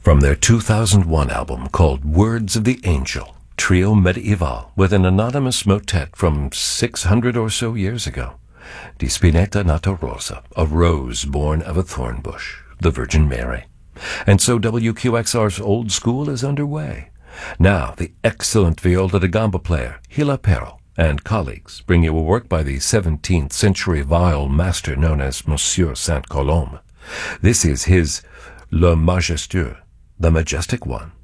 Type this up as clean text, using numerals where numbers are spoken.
From their 2001 album called Words of the Angel, Trio Medieval with an anonymous motet from 600 or so years ago. Di Spinetta Nata Rosa, a rose born of a thorn bush, the Virgin Mary. And so WQXR's Old School is underway. Now, the excellent viola da gamba player, Hila Perro, and colleagues bring you a work by the 17th century viol master known as Monsieur Saint-Colombe. This is his Le Majestueux, the Majestic One,